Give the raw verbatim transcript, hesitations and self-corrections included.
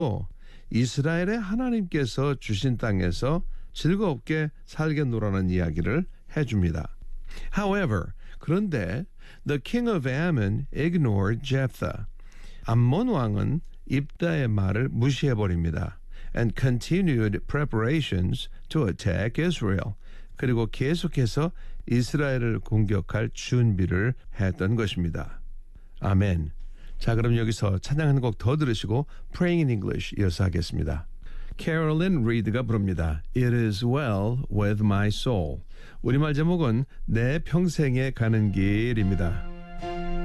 이스라엘의 하나님께서 주신 땅에서 즐겁게 살겠노라는 이야기를 해줍니다. However, 그런데 the king of Ammon ignored Jephthah. 암몬 왕은 입다의 말을 무시해버립니다. And continued preparations to attack Israel. 그리고 계속해서 이스라엘을 공격할 준비를 했던 것입니다. 아멘. 자, 그럼 여기서 찬양 한 곡 더 들으시고 Praying in English 이어서 하겠습니다. Carolyn Reed가 부릅니다. It is well with my soul. 우리말 제목은 내 평생에 가는 길입니다.